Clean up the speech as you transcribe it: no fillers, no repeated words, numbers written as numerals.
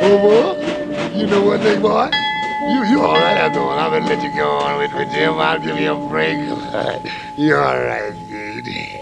Over. You know what, big boy? You all right after all. I'm gonna let you go on with Jim. I'll give you a break. You all right, dude.